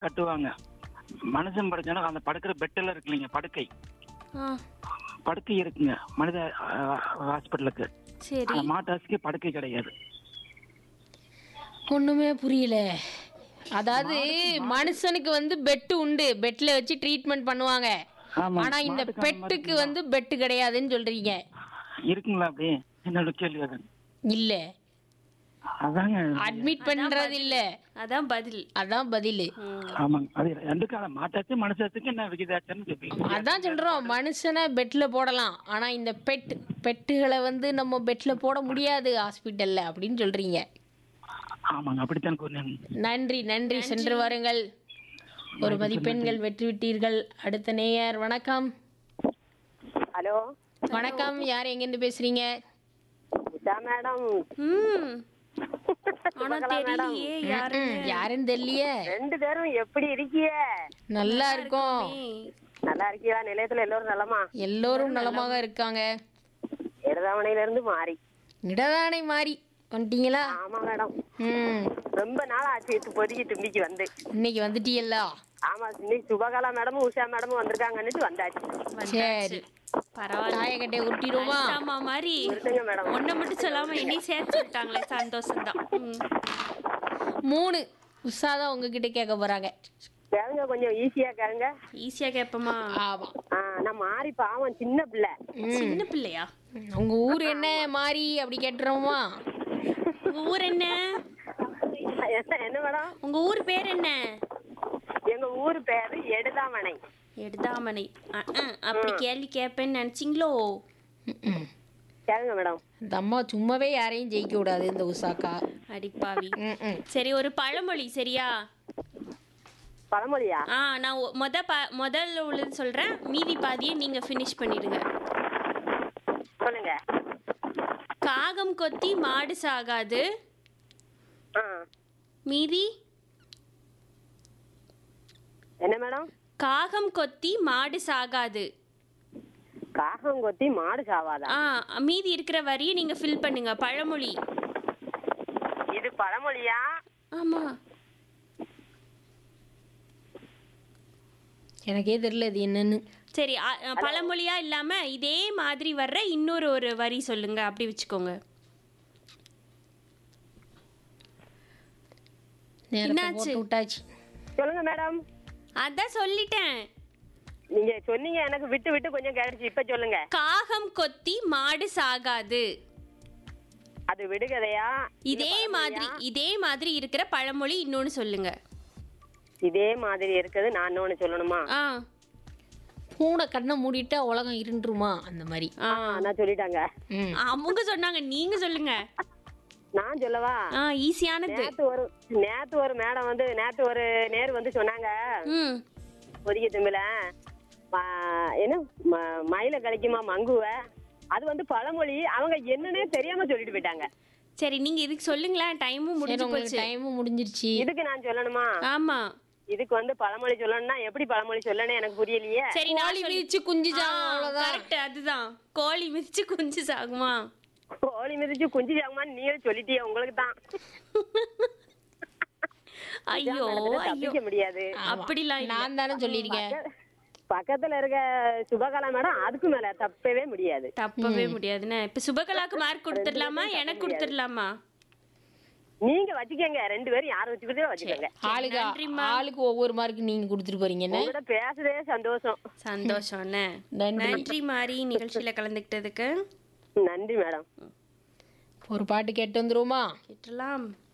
கட்டுவாங்க. மனுஷன் படுக்கணும் அந்த படுக்கிற பெட்டெல்லாம் இருக்கு இல்லைங்க, படுக்கை இருக்குங்க மனித ஹாஸ்பிட்டலுக்கு. சரி. அந்த மாட்டு ஆஸ்க்கு படுக்கை கிடையாது. ஒண்ணுமே புரியல. அதாவது மனுஷனுக்கு வந்து பெட்டு உண்டு, பெட்ல வச்சு ட்ரீட்மெண்ட் பண்ணுவாங்க. ஆமா. ஆனா இந்த பெட்டுக்கு வந்து பெட்டு கிடையாதுன்னு சொல்றீங்க. இருக்குங்களா அப்படி? என்னோட கேள்வி அது. இல்ல, அதாங்க அட்மிட் பண்றது இல்ல. அதான் பதில். அதான் பதில். ஆமாங்க. அது ரெண்டுக்கான மாட்டாச்சு மனுஷத்துக்கு என்ன விகிதாச்சன்னு கேட்பீங்க. அதான் சொல்றோம், மனுஷனை பெட்ல போடலாம், ஆனா இந்த பெட்டுகளை வந்து நம்ம பெட்ல போட முடியாது ஹாஸ்பிட்டல்ல அப்படின்னு சொல்றீங்க. ஆமாங்க, அப்படித்தான் கூறினேன். நன்றி நன்றி, சென்று வாருங்கள். ஒரு மதிப்பெண்கள் வெற்றி விட்டீர்கள். அடுத்த நேயர். வணக்கம். ஹலோ வணக்கம், யார் எங்கிருந்து பேசுறீங்க? மேடம். ஆனா தெரியலையே யாருன்னு தெரியலையே. ரெண்டு பேரும் எப்படி இருக்கீங்க? நல்லா இருக்கும். நல்லா இருக்கீங்களா? நிலையத்துல எல்லோரும் நலமா? எல்லோரும் நலமாக இருக்காங்க. இடதாவணையில இருந்து மாறி இடதானை மாறி வந்துட்டீங்களா? ஆமா மேடம். ரொம்ப நாள் ஆச்சு இப்போதைக்கு தும்பிக்கு வந்து. இன்னைக்கு வந்துட்டீங்களா? ஆமா, இன்னைக்கு சுபகலா மேடமும் உஷா மேடமும் வந்திருக்காங்கன்னு வந்தாச்சு. சரி, பரவாயில்ல. தாயக்கட்டை உருட்டிடுவோமா? ஆமா மாதிரி மேடம். ஒன்ன மட்டும் சொல்லாம என்னையும் சேர்த்து விட்டாங்களே, சந்தோஷம் தான். 3 உஷாதான் உங்ககிட்ட கேட்க போறாங்க. கேளுங்க, கொஞ்சம் ஈஸியா கேளுங்க. ஈஸியா கேட்போமா? ஆமா. நான் மாறி பாவம் சின்ன பிள்ளை. சின்ன பிள்ளையா? உங்க ஊர் என்ன மாறி அப்படி கேட்டுறோமா? உங்க ஊர் என்ன? என்ன மேடம்? உங்க ஊர் பேர் என்ன? எங்க ஊர் பேரு எடுதாமணை. எடுதாமணை. அப்படி கேள்வி கேட்பேன்னு நினைச்சிங்களோ? கேளுங்க மேடம். இந்த அம்மா சும்மாவே யாரையும் ஜெயிக்க விடாது இந்த உஷாக்கா. அடிப்பாவி. சரி, ஒரு பழமொழி சரியா? பழமொழியா? நான் முதல்ல உள்ளது சொல்றேன், மீதி பாதியை நீங்க ஃபினிஷ் பண்ணிடுங்க. சொல்லுங்க. காகம் கொத்தி மாடு சாகாது. மீதி என்ன மேடம்? காகம் கொத்தி மாடு சாகாது. காகம் கொத்தி மாடு சாவாதா? மீதி இருக்கிற வரியை நீங்க ஃபில் பண்ணுங்க. பழமொழி இது. பழமொழியா? ஆமா. எனக்கே தெரியல இது என்னன்னு. சரி, பழமொழியா இல்லாம இதே மாதிரி வர்ற இன்னொரு வரி சொல்லுங்க, அப்படி வச்சுக்கோங்க. என்னாச்சு? சொல்லுங்க மேடம். அதான் சொல்லிட்டேன். நீங்க சொன்னீங்க, எனக்கு விட்டு விட்டு கொஞ்சம் கேட்டுச்சு. இப்ப சொல்லுங்க. காகம் கொத்தி மாடு சாகாது. அது விடுகதையா? இதே மாதிரி இருக்கிற பழமொழி இன்னொன்னு சொல்லுங்க. இதே மாதிரி இருக்குது. நான் இன்னொன்னு சொல்லணுமா? பூனை கண்ணை மூடிட்டா உலகம் இருண்டுருமா, அந்த மாதிரி. நான் சொல்லிட்டாங்க. அவங்க சொன்னாங்க, நீங்க சொல்லுங்க. நான் சொல்லவா? ஈஸியானது. நேத்து ஒரு மேடம் வந்து ஒரு நேரு வந்து சொன்னாங்க, ஒதுக்கி தும்பில என்ன மயில கிடைக்குமா மங்குவ. அது வந்து பழமொழி. அவங்க என்னன்னே தெரியாம சொல்லிட்டு போயிட்டாங்க. சரி, நீங்க இதுக்கு சொல்லுங்களேன். டைமும் முடிஞ்சிருச்சு. இதுக்கு நான் சொல்லணுமா? ஆமா. இதுக்கு வந்து பழமொழி சொல்லணும்னா எப்படி பழமொழி சொல்லணும் எனக்கு புரியலையே. சரி, கோழி மிதிச்சு குஞ்சு சாகும். கரெக்ட், அதுதான். கோழி மிதிச்சு குஞ்சு சாகுமா? கோழி மிதிச்சு குஞ்சு சாகுமான்னு நீங்க சொல்லிட்டீங்க. உங்களுக்கு தான். ஐயோ தப்பிக்க முடியாது. அப்படிலாம் நான் தானே சொல்லிருக்கேன். பக்கத்துல இருக்க சுபகலா மேடம் அதுக்கு மேல தப்பவே முடியாதுன்னு. இப்ப சுபகலாக்கு மார்க் கொடுத்துடலாமா, எனக்கு கொடுத்துடலாமா? நீங்க வச்சுக்கோங்க. 2 பேரும் யாரும் வச்சுக்கோங்க. ஆளுக்கு ஒவ்வொரு மார்க் நீங்க கொடுத்துட்டு போறீங்க. உங்ககிட்ட பேசுறதே சந்தோஷம். நன்றி மாறி, நிகழ்ச்சியில கலந்துக்கிட்டதுக்கு. நன்றி மேடம். ஒரு பாட்டு கேட்டு வந்துருவோமா? கேட்டலாம்.